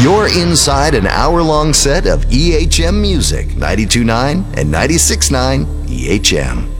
You're inside an hour-long set of EHM music, 92.9 and 96.9 EHM.